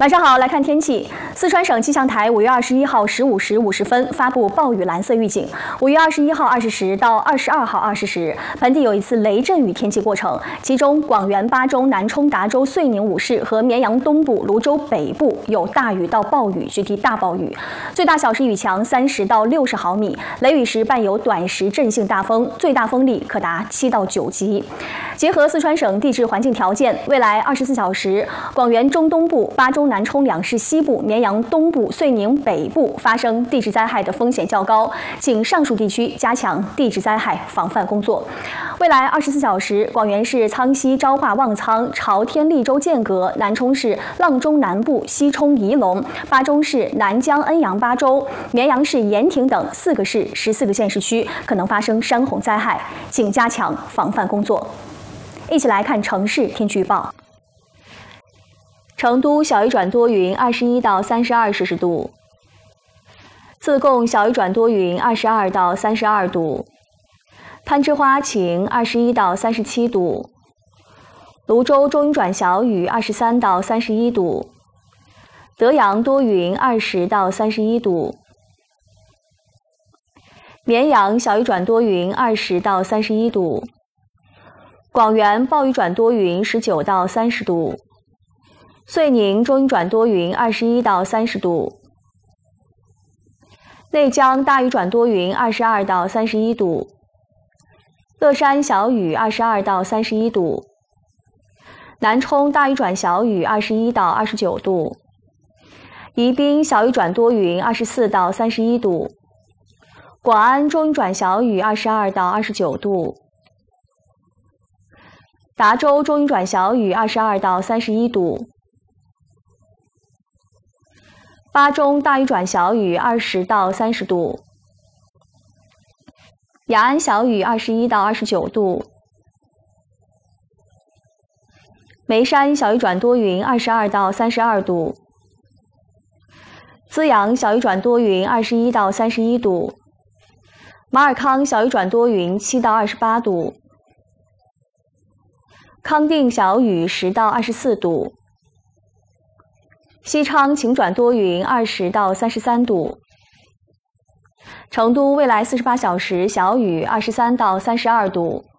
晚上好，来看天气。四川省气象台5月21号15时50分发布暴雨蓝色预警。5月21号20时到22号20时，盆地有一次雷阵雨天气过程，其中广元、巴中、南充、达州、遂宁、五市和绵阳东部、泸州北部有大雨到暴雨，具体大暴雨，最大小时雨强30到60毫米，雷雨时伴有短时阵性大风，最大风力可达7到9级。结合四川省地质环境条件，未来24小时，广元中东部、巴中南充两市西部、绵阳东部、遂宁北部发生地质灾害的风险较高，请上述地区加强地质灾害防范工作。未来24小时，广元市苍溪、昭化、望苍、朝天、利州、剑阁、南充市阆中南部、西充、仪陇、巴中市南江、恩阳、巴州、绵阳市盐亭等4个市、14个县市区可能发生山洪灾害，请加强防范工作。一起来看城市天气预报。成都小雨转多云，21到32摄氏度；自贡小雨转多云，22到32度；攀枝花晴，21到37度；泸州中雨转小雨，23到31度；德阳多云，20到31度；绵阳小雨转多云，20到31度；广元暴雨转多云，19到30度；遂宁中雨转多云，21到30度；内江大雨转多云，22到31度；乐山小雨，22到31度；南充大雨转小雨，21到29度；宜宾小雨转多云，24到31度；广安中雨转小雨，22到29度；达州中雨转小雨，22到31度；巴中大雨转小雨，20到30度；雅安小雨，21到29度；眉山小雨转多云，22到32度；资阳小雨转多云，21到31度；马尔康小雨转多云，7到28度；康定小雨10到24度；西昌晴转多云，20到33度；成都未来48小时小雨，23到32度；